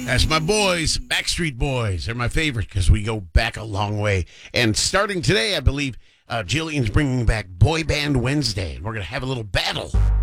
That's my boys, Backstreet Boys. They're my favorite because we go back a long way. And starting today, I believe Jillian's bringing back Boy Band Wednesday. And we're going to have a little battle